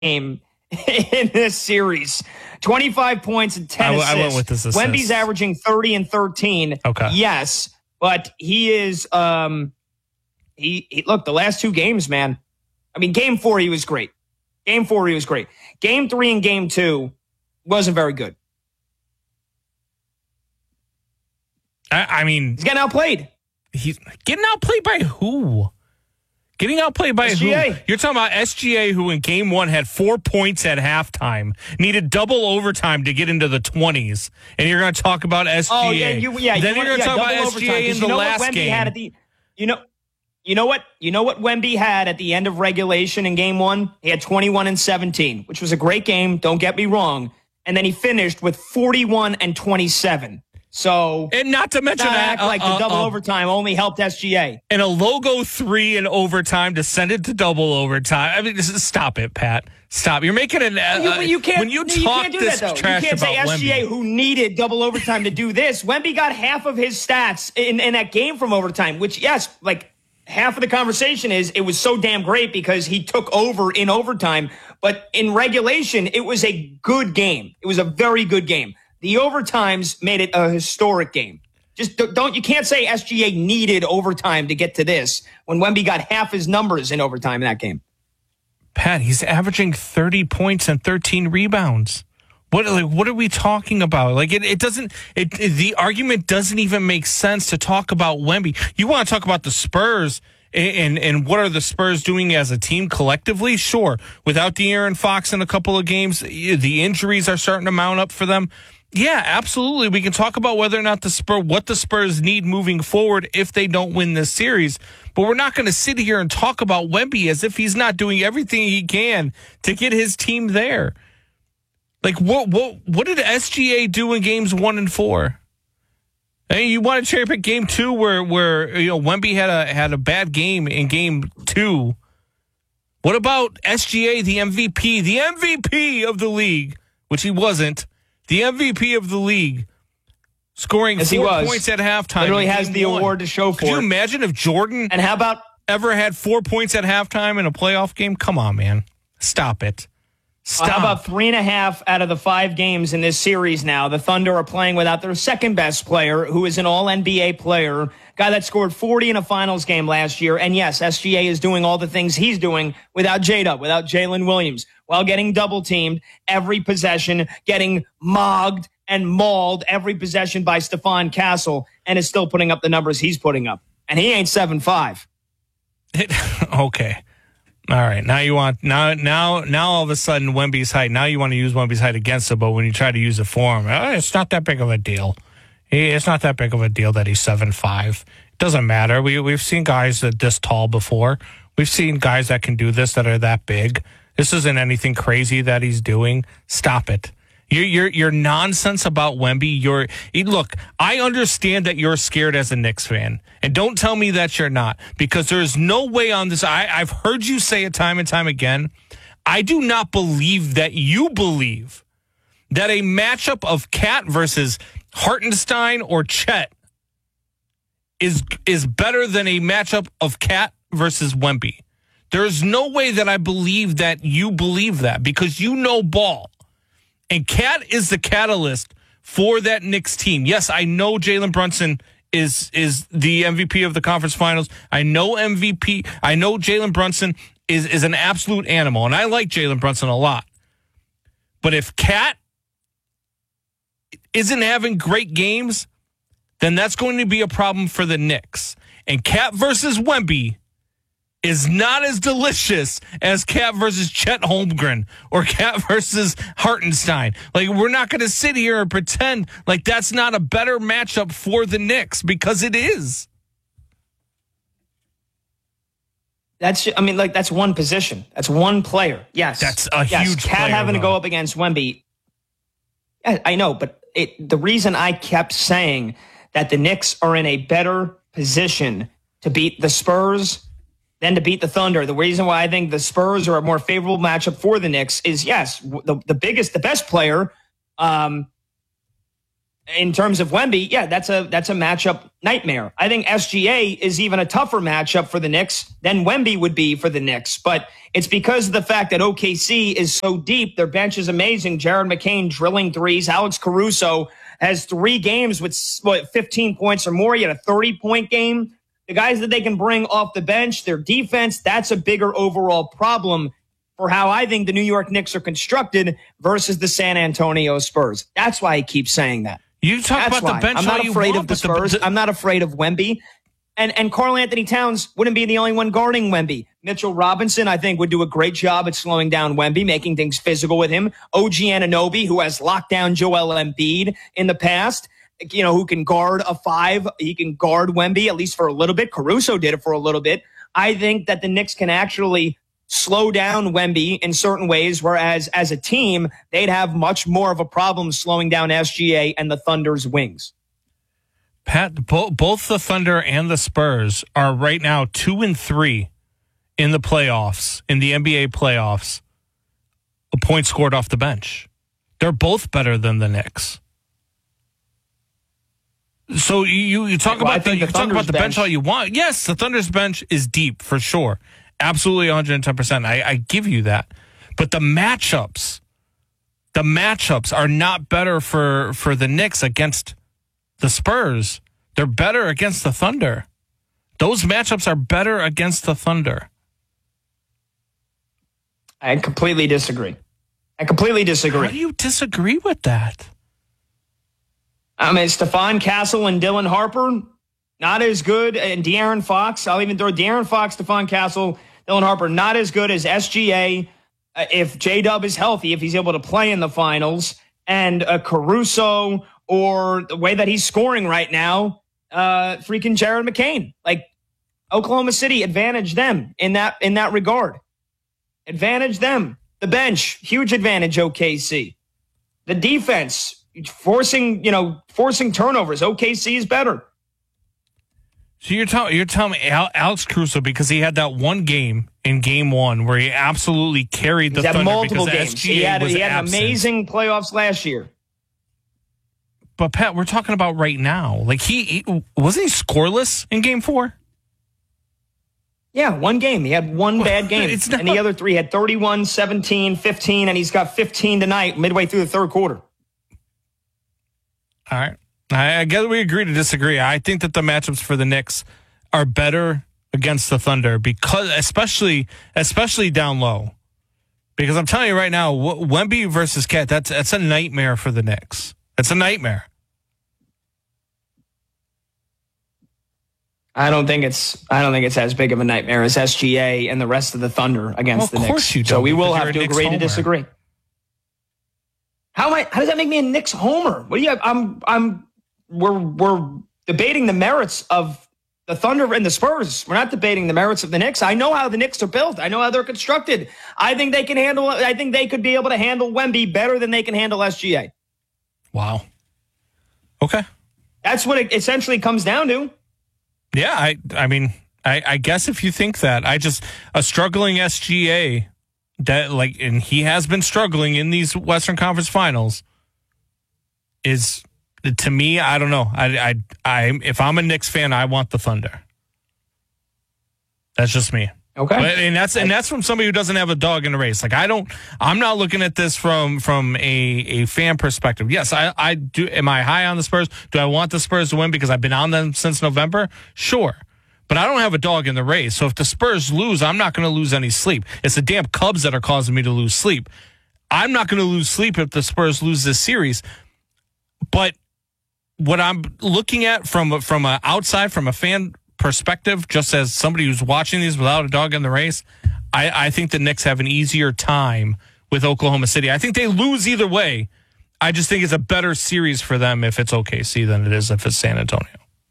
game in this series. 25 points and 10 assists. I went with this assist. Wemby's averaging 30 and 13. Okay. Yes, but he is he look, the last two games, man. I mean, game 4 he was great. Game 4 he was great. Game 3 and game 2 wasn't very good. I mean, he's getting outplayed. He's getting outplayed by who? Getting outplayed by SGA. who? You're talking about SGA, who in game 1 had 4 points at halftime, needed double overtime to get into the 20s, and you're going to talk about SGA. Oh, yeah, then you're going to talk about SGA in the last game. Had at the, you know what Wemby had at the end of regulation in game 1? He had 21 and 17, which was a great game. Don't get me wrong. And then he finished with 41 and 27. So, and not to mention act like the double overtime only helped SGA. And a logo 3 in overtime to send it to double overtime. I mean, stop it, Pat. Stop. You're making an. You can't. When you talk you can't do this that, though. trash You can't say about SGA, Wemby, who needed double overtime to do this. Wemby got half of his stats in that game from overtime. Which, yes, like half of the conversation is it was so damn great because he took over in overtime. But in regulation, it was a good game. It was a very good game. The overtimes made it a historic game. Just you can't say SGA needed overtime to get to this when Wemby got half his numbers in overtime in that game. Pat, he's averaging 30 points and 13 rebounds. What are we talking about? Like it doesn't. The argument doesn't even make sense to talk about Wemby. You want to talk about the Spurs and what are the Spurs doing as a team collectively? Sure, without De'Aaron Fox in a couple of games, the injuries are starting to mount up for them. Yeah, absolutely. We can talk about whether or not what the Spurs need moving forward if they don't win this series. But we're not going to sit here and talk about Wemby as if he's not doing everything he can to get his team there. Like, what did SGA do in games 1 and 4? Hey, you want to cherry pick game 2 where Wemby had a bad game in game 2. What about SGA, the MVP of the league, which he wasn't. The MVP of the league, scoring 4 points at halftime. Literally has the award to show for it. Could you imagine if Jordan ever had 4 points at halftime in a playoff game? Come on, man. Stop it. Stop. How about 3.5 out of the 5 games in this series now? The Thunder are playing without their second best player, who is an all-NBA player, guy that scored 40 in a finals game last year. And yes, SGA is doing all the things he's doing without J-Dub, without Jalen Williams, while getting double-teamed every possession, getting mogged and mauled every possession by Stephon Castle, and is still putting up the numbers he's putting up. And he ain't 7'5". Okay. All right. Now you want now all of a sudden Wemby's height. Now you want to use Wemby's height against him, but when you try to use it for him, it's not that big of a deal. It's not that big of a deal that he's 7'5". It doesn't matter. We've seen guys that this tall before. We've seen guys that can do this that are that big. This isn't anything crazy that he's doing. Stop it. Your nonsense about Wemby. Look, I understand that you're scared as a Knicks fan, and don't tell me that you're not, because there's no way on this. I've heard you say it time and time again. I do not believe that you believe that a matchup of Cat versus Hartenstein or Chet is better than a matchup of Cat versus Wemby. There's no way that I believe that you believe that, because you know ball. And Cat is the catalyst for that Knicks team. Yes, I know Jalen Brunson is the MVP of the conference finals. I know Jalen Brunson is an absolute animal, and I like Jalen Brunson a lot. But if Cat isn't having great games, then that's going to be a problem for the Knicks. And Cat versus Wemby is not as delicious as Cat versus Chet Holmgren or Cat versus Hartenstein. Like, we're not going to sit here and pretend like that's not a better matchup for the Knicks, because it is. That's one position. That's one player. Yes. That's a huge Cat player, having to go up against Wemby. Yeah, I know, but the reason I kept saying that the Knicks are in a better position to beat the Spurs than to beat the Thunder, the reason why I think the Spurs are a more favorable matchup for the Knicks is, yes, the best player in terms of Wemby, yeah, that's a matchup nightmare. I think SGA is even a tougher matchup for the Knicks than Wemby would be for the Knicks. But it's because of the fact that OKC is so deep. Their bench is amazing. Jared McCain drilling threes. Alex Caruso has 3 games with 15 points or more. He had a 30-point game. The guys that they can bring off the bench, their defense, that's a bigger overall problem for how I think the New York Knicks are constructed versus the San Antonio Spurs. That's why I keep saying that. You talk That's about why. the bench. I'm not afraid of the Spurs. I'm not afraid of Wemby. And Karl Anthony Towns wouldn't be the only one guarding Wemby. Mitchell Robinson, I think, would do a great job at slowing down Wemby, making things physical with him. OG Anunoby, who has locked down Joel Embiid in the past, who can guard a 5. He can guard Wemby, at least for a little bit. Caruso did it for a little bit. I think that the Knicks can actually slow down Wemby in certain ways, whereas as a team, they'd have much more of a problem slowing down SGA and the Thunder's wings. Pat, both the Thunder and the Spurs are right now 2-3 in the playoffs, in the NBA playoffs, a point scored off the bench. They're both better than the Knicks. So you talk about the bench all you want. Yes, the Thunder's bench is deep for sure. Absolutely 110%. I give you that. But the matchups are not better for the Knicks against the Spurs. They're better against the Thunder. Those matchups are better against the Thunder. I completely disagree. How do you disagree with that? I mean, Stephon Castle and Dylan Harper, not as good. And De'Aaron Fox, I'll even throw De'Aaron Fox, Stephon Castle, Dylan Harper, not as good as SGA. If J-Dub is healthy, if he's able to play in the finals, and Caruso, or the way that he's scoring right now, freaking Jared McCain. Like, Oklahoma City, advantage them in that regard. Advantage them. The bench, huge advantage OKC. The defense, forcing turnovers. OKC is better. So you're telling me Alex Caruso, because he had that one game in game 1 where he absolutely carried the Thunder. He had multiple games. SGA he had absent. amazing playoffs last year. But Pat, we're talking about right now. Like he wasn't he scoreless in game 4? Yeah, one game. He had one bad game. And the other 3 had 31, 17, 15, and he's got 15 tonight, midway through the third quarter. All right. I guess we agree to disagree. I think that the matchups for the Knicks are better against the Thunder, because especially down low. Because I'm telling you right now, Wemby versus Cat, that's a nightmare for the Knicks. It's a nightmare. I don't think it's as big of a nightmare as SGA and the rest of the Thunder against the Knicks. Of course you don't. So we will have to agree to disagree. How does that make me a Knicks homer? What do you? We're debating the merits of the Thunder and the Spurs. We're not debating the merits of the Knicks. I know how the Knicks are built. I know how they're constructed. I think they could be able to handle Wemby better than they can handle SGA. Wow. Okay. That's what it essentially comes down to. Yeah, I mean, I guess if you think that, a struggling SGA and he has been struggling in these Western Conference Finals, is, to me, I don't know. If I'm a Knicks fan, I want the Thunder. That's just me. Okay. And that's from somebody who doesn't have a dog in the race. Like, I'm not looking at this from a fan perspective. Yes, I do. Am I high on the Spurs? Do I want the Spurs to win because I've been on them since November? Sure. But I don't have a dog in the race. So if the Spurs lose, I'm not going to lose any sleep. It's the damn Cubs that are causing me to lose sleep. I'm not going to lose sleep if the Spurs lose this series. But what I'm looking at from a fan perspective, just as somebody who's watching these without a dog in the race, I think the Knicks have an easier time with Oklahoma City. I think they lose either way. I just think it's a better series for them if it's OKC than it is if it's San Antonio.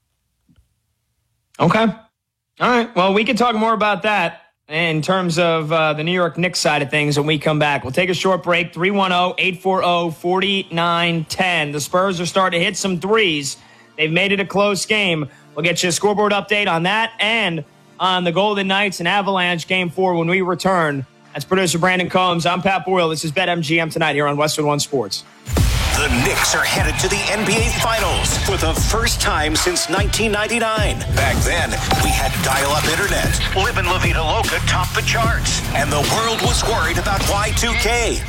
Okay. All right. Well, we can talk more about that in terms of the New York Knicks side of things when we come back. We'll take a short break. 310-840-4910. The Spurs are starting to hit some threes. They've made it a close game. We'll get you a scoreboard update on that and on the Golden Knights and Avalanche Game 4 when we return. That's producer Brandon Combs. I'm Pat Boyle. This is BetMGM tonight here on Westwood One Sports. The Knicks are headed to the NBA Finals for the first time since 1999. Back then, we had dial-up internet. Live in La Vida Loca topped the charts. And the world was worried about Y2K.